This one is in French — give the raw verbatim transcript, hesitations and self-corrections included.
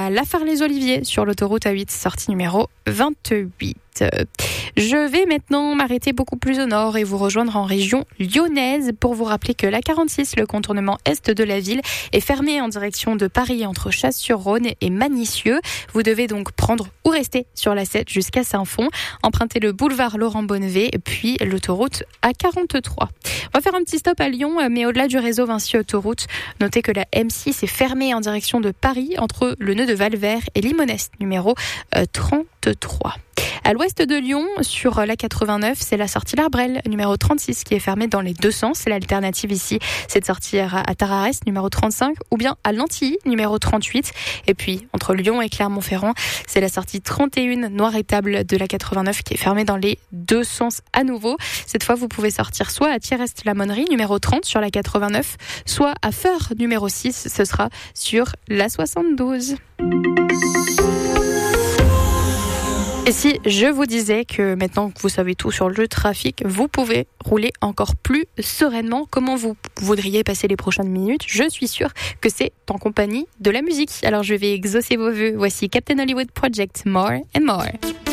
à Lafare-les-Oliviers sur l'autoroute A huit, sortie numéro vingt-huit. Je vais maintenant m'arrêter beaucoup plus au nord et vous rejoindre en région lyonnaise pour vous rappeler que la quarante-six, le contournement est de la ville, est fermé en direction de Paris entre Chasse-sur-Rhône et Manicieux. Vous devez donc prendre ou rester sur la sept jusqu'à Saint-Fond, emprunter le boulevard Laurent-Bonnevet puis l'autoroute A quarante-trois. On va faire un petit stop à Lyon, mais au-delà du réseau Vinci Autoroute, notez que la M six est fermée en direction de Paris entre le nœud de Valvert et Limonest, numéro trente-trois. À l'ouest de Lyon, sur la quatre-vingt-neuf, c'est la sortie L'Arbrelle, numéro trente-six, qui est fermée dans les deux sens. L'alternative ici, c'est de sortir à Tararès, numéro trente-cinq, ou bien à Lantilly, numéro trente-huit. Et puis, entre Lyon et Clermont-Ferrand, c'est la sortie trente et un, Noir-Étable de la quatre-vingt-neuf, qui est fermée dans les deux sens à nouveau. Cette fois, vous pouvez sortir soit à Thiers-Est-la-Monnerie, numéro trente, sur la quatre-vingt-neuf, soit à Feur, numéro six, ce sera sur la soixante-douze. Et si je vous disais que maintenant que vous savez tout sur le trafic, vous pouvez rouler encore plus sereinement, comment vous voudriez passer les prochaines minutes? Je suis sûre que c'est en compagnie de la musique. Alors je vais exaucer vos vœux. Voici Captain Hollywood Project, More and More.